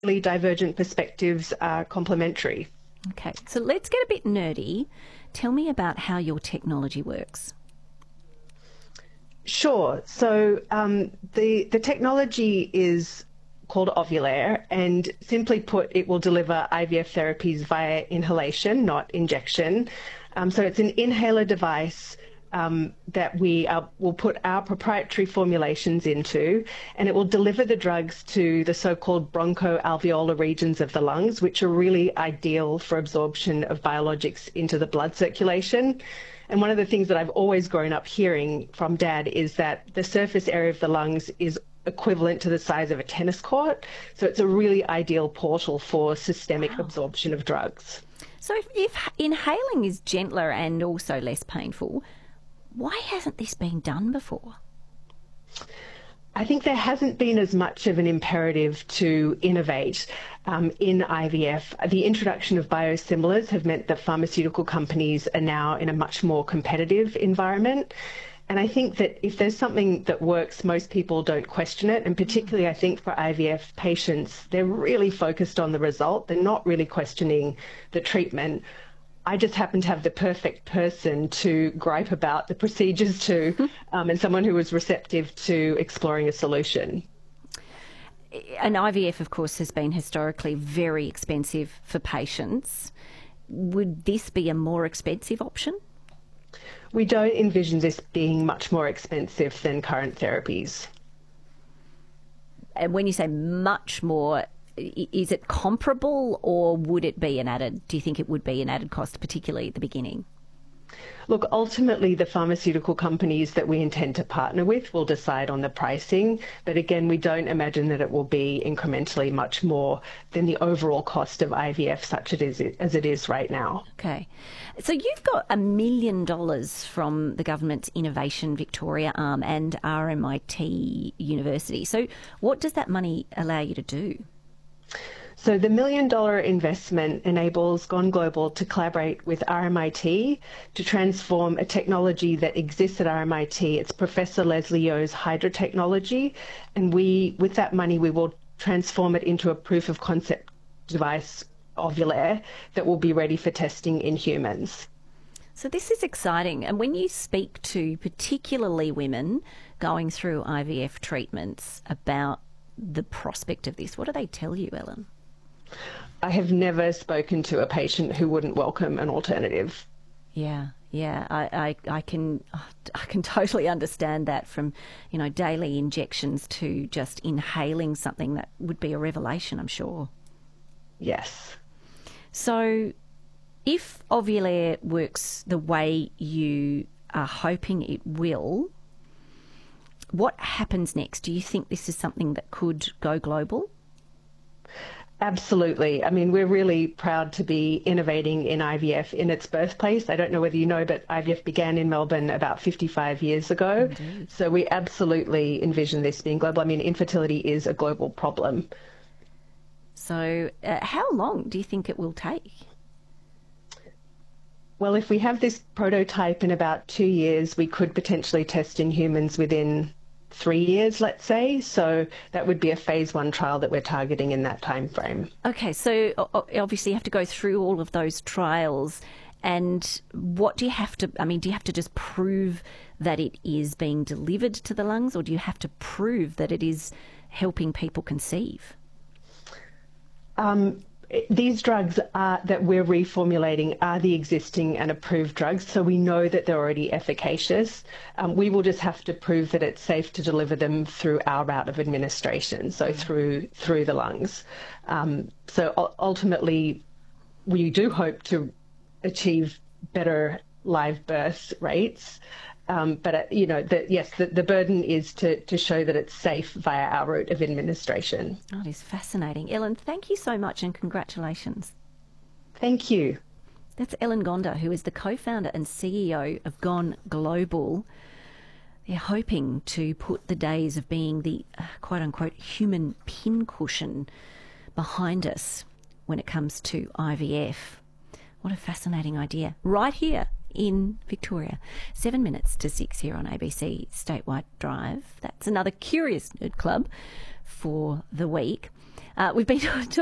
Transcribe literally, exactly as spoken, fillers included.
really divergent perspectives are complementary. Okay, so let's get a bit nerdy. Tell me about how your technology works. Sure. So um, the the technology is called Ovulair, and simply put, it will deliver I V F therapies via inhalation, not injection. Um, so it's an inhaler device um, that we uh, will put our proprietary formulations into, and it will deliver the drugs to the so-called bronchoalveolar regions of the lungs, which are really ideal for absorption of biologics into the blood circulation. And one of the things that I've always grown up hearing from Dad is that the surface area of the lungs is equivalent to the size of a tennis court. So it's a really ideal portal for systemic Wow. absorption of drugs. So if, if inhaling is gentler and also less painful, why hasn't this been done before? I think there hasn't been as much of an imperative to innovate um, in I V F. The introduction of biosimilars have meant that pharmaceutical companies are now in a much more competitive environment. And I think that if there's something that works, most people don't question it. And particularly, I think for I V F patients, they're really focused on the result. They're not really questioning the treatment. I just happen to have the perfect person to gripe about the procedures to, um, and someone who was receptive to exploring a solution. And I V F, of course, has been historically very expensive for patients. Would this be a more expensive option? We don't envision this being much more expensive than current therapies. And when you say much more, is it comparable, or would it be an added, do you think it would be an added cost, particularly at the beginning? Look, ultimately, the pharmaceutical companies that we intend to partner with will decide on the pricing. But again, we don't imagine that it will be incrementally much more than the overall cost of I V F, such it is, as it is right now. Okay. So you've got a million dollars from the government's Innovation Victoria arm and R M I T University. So what does that money allow you to do? So the million dollar investment enables Gone Global to collaborate with R M I T to transform a technology that exists at R M I T. It's Professor Leslie Yeo's Hydra technology. And we, with that money, we will transform it into a proof of concept device, Ovulair, that will be ready for testing in humans. So this is exciting. And when you speak to particularly women going through I V F treatments about the prospect of this, what do they tell you, Ellen? I have never spoken to a patient who wouldn't welcome an alternative. Yeah, yeah, I, I, I can, I can totally understand that. From, you know, daily injections to just inhaling something that would be a revelation, I'm sure. Yes. So, if Ovulair works the way you are hoping it will, what happens next? Do you think this is something that could go global? Absolutely. I mean, we're really proud to be innovating in I V F in its birthplace. I don't know whether you know, but I V F began in Melbourne about fifty-five years ago. Indeed. So we absolutely envision this being global. I mean, infertility is a global problem. So uh, how long do you think it will take? Well, if we have this prototype in about two years, we could potentially test in humans within three years, let's say. So that would be a phase one trial that we're targeting in that time frame. Okay, so obviously you have to go through all of those trials. And what do you have to, I mean, do you have to just prove that it is being delivered to the lungs, or do you have to prove that it is helping people conceive? Um, These drugs are, that we're reformulating are the existing and approved drugs, so we know that they're already efficacious. Um, we will just have to prove that it's safe to deliver them through our route of administration, so through through the lungs. Um, so u- ultimately, we do hope to achieve better live birth rates. Um, but, uh, you know, the, yes, the, the burden is to, to show that it's safe via our route of administration. Oh, it is fascinating. Ellen, thank you so much and congratulations. Thank you. That's Ellen Gonda, who is the co-founder and C E O of Gone Global. They're hoping to put the days of being the uh, quote-unquote human pincushion behind us when it comes to I V F. What a fascinating idea. Right here in Victoria. Seven minutes to six here on A B C Statewide Drive. That's another Curious Nerd Club for the week. Uh, we've been talking